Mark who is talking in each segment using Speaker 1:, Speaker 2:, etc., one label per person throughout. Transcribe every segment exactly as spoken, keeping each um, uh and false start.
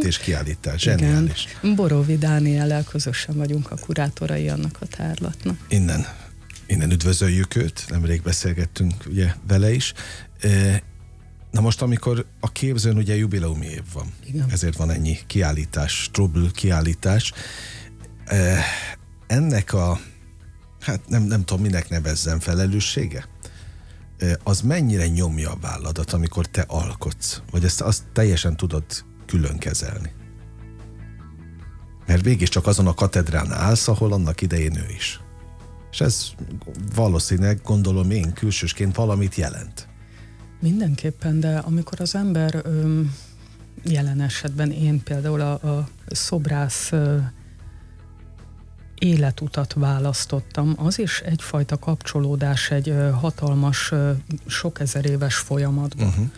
Speaker 1: és kiállítás. Zseniális.
Speaker 2: Igen. Borovi Dániellel közösen vagyunk a kurátorai annak a tárlatnak.
Speaker 1: Innen, innen üdvözöljük őt, nemrég beszélgettünk ugye vele is. Na most, amikor a képzőn ugye jubileumi év van, igen. Ezért van ennyi kiállítás, Strobl kiállítás. Ennek a, hát nem, nem tudom, minek nevezzem, felelőssége? Az mennyire nyomja a válladat, amikor te alkotsz? Vagy ezt azt teljesen tudod külön kezelni? Mert végig csak azon a katedrán állsz, ahol annak idején ő is. És ez valószínűleg, gondolom én külsősként valamit jelent.
Speaker 2: Mindenképpen, de amikor az ember ö, jelen esetben én például a, a szobrász ö, életutat választottam, az is egyfajta kapcsolódás egy ö, hatalmas, ö, sok ezer éves folyamatban. Uh-huh.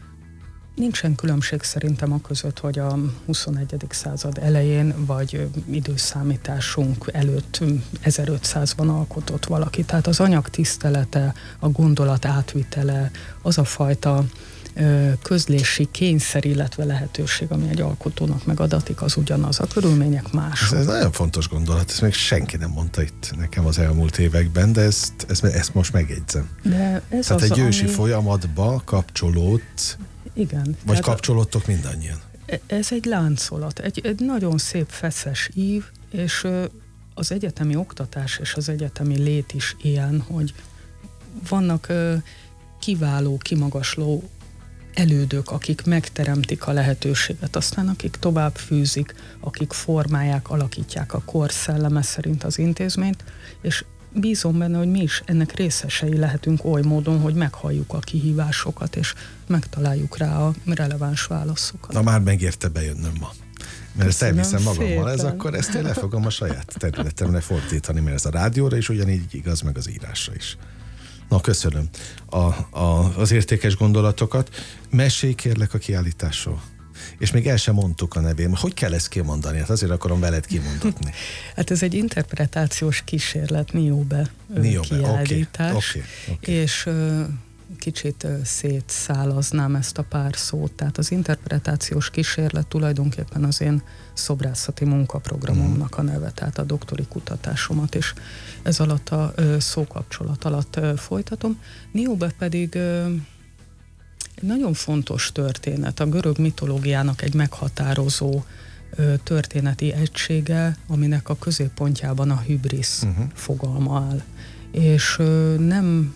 Speaker 2: Nincsen különbség szerintem a között, hogy a huszonegyedik század elején, vagy időszámításunk előtt ezerötszázban alkotott valaki. Tehát az anyag tisztelete, a gondolat átvitele, az a fajta ö, közlési kényszer, illetve lehetőség, ami egy alkotónak megadatik, az ugyanaz. A körülmények mások.
Speaker 1: Ez, ez nagyon fontos gondolat, ezt még senki nem mondta itt nekem az elmúlt években, de ezt, ezt, ezt most megjegyzem.
Speaker 2: De ez
Speaker 1: Tehát
Speaker 2: az,
Speaker 1: egy ősi
Speaker 2: ami...
Speaker 1: folyamatba kapcsolódsz.
Speaker 2: Igen.
Speaker 1: Vagy kapcsolódtok mindannyian?
Speaker 2: Ez egy láncolat, egy, egy nagyon szép feszes ív, és az egyetemi oktatás és az egyetemi lét is ilyen, hogy vannak kiváló, kimagasló elődök, akik megteremtik a lehetőséget, aztán akik tovább fűzik, akik formálják, alakítják a kor szelleme szerint az intézményt, és bízom benne, hogy mi is ennek részesei lehetünk oly módon, hogy meghalljuk a kihívásokat, és megtaláljuk rá a releváns válaszokat.
Speaker 1: Na már megérte bejönnöm ma. Mert ezt elviszem magammal,
Speaker 2: szépen.
Speaker 1: Ez akkor ezt én le fogom a saját területemre fordítani, mert ez a rádióra is ugyanígy igaz, meg az írásra is. Na, köszönöm a, a, az értékes gondolatokat. Mesélj kérlek a kiállításról. És még el sem mondtuk a nevén. Hogy kell ezt kimondani? Hát azért akarom veled kimondatni.
Speaker 2: Hát ez egy interpretációs kísérlet, Niobe,
Speaker 1: Niobe
Speaker 2: kiállítás.
Speaker 1: Okay, okay, okay.
Speaker 2: És uh, kicsit uh, szétszálaznám ezt a pár szót. Tehát az interpretációs kísérlet tulajdonképpen az én szobrászati munkaprogramomnak a neve, tehát a doktori kutatásomat, és ez alatt a uh, szókapcsolat alatt uh, folytatom. Niobe pedig uh, egy nagyon fontos történet, a görög mitológiának egy meghatározó ö, történeti egysége, aminek a középpontjában a hübrisz uh-huh. fogalma áll. És ö, nem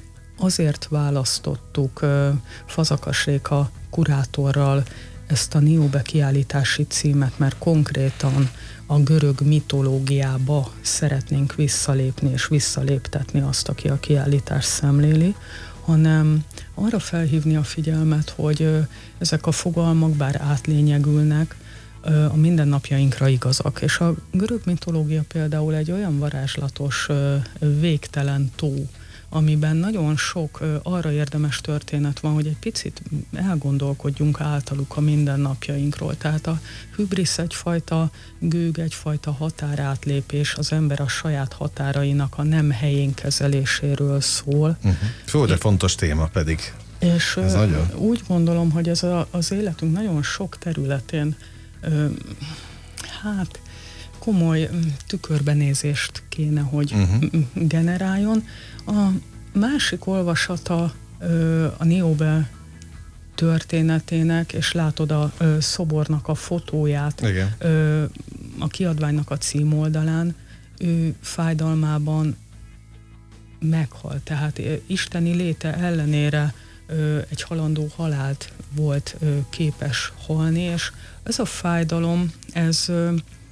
Speaker 2: azért választottuk ö, Fazakas Réka kurátorral ezt a Niobe kiállítási címet, mert konkrétan a görög mitológiába szeretnénk visszalépni és visszaléptetni azt, aki a kiállítást szemléli, hanem arra felhívni a figyelmet, hogy ö, ezek a fogalmak bár átlényegülnek, ö, a mindennapjainkra igazak. És a görög mitológia például egy olyan varázslatos, ö, végtelen tó, amiben nagyon sok ö, arra érdemes történet van, hogy egy picit elgondolkodjunk általuk a mindennapjainkról. Tehát a hübrisz egyfajta gőg, egyfajta határátlépés, az ember a saját határainak a nem helyén kezeléséről szól.
Speaker 1: Uh-huh. Fő, de fontos téma pedig.
Speaker 2: És
Speaker 1: ez
Speaker 2: ö,
Speaker 1: nagyon.
Speaker 2: úgy gondolom, hogy ez a, az életünk nagyon sok területén ö, hát komoly tükörbenézést kéne, hogy uh-huh. generáljon. A másik olvasata ö, a Niobe történetének, és látod a ö, szobornak a fotóját ö, a kiadványnak a címoldalán, ő fájdalmában meghalt. Tehát ö, isteni léte ellenére ö, egy halandó halált volt ö, képes halni, és ez a fájdalom, ez ö,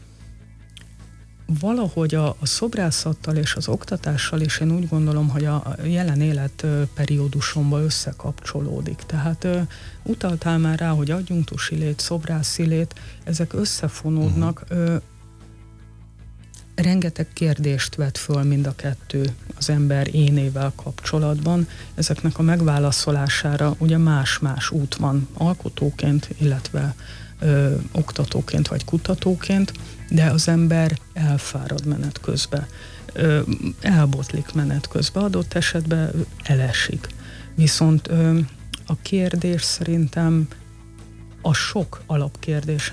Speaker 2: valahogy a, a szobrászattal és az oktatással is én úgy gondolom, hogy a jelen életperiódusomban összekapcsolódik. Tehát ö, utaltál már rá, hogy adjunktusi lét, szobrászi lét, ezek összefonódnak. Ö, rengeteg kérdést vet föl mind a kettő az ember énével kapcsolatban. Ezeknek a megválaszolására ugye más-más út van alkotóként, illetve ö, oktatóként vagy kutatóként, de az ember elfárad menet közben, ö, elbotlik menet közben, adott esetben elesik. Viszont ö, a kérdés szerintem a sok alapkérdés,